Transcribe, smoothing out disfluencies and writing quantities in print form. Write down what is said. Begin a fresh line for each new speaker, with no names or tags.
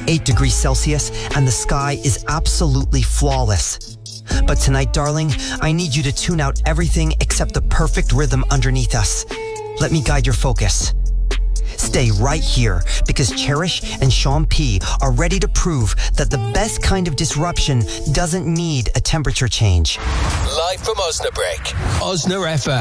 8 degrees Celsius, and the sky is absolutely flawless. But tonight, darling, I need you to tune out everything except the perfect rhythm underneath us. Let me guide your focus. Stay right here, because Cherish and Sean P are ready to prove that the best kind of disruption doesn't need a temperature change.
Live from Osnabrück, Osna FM.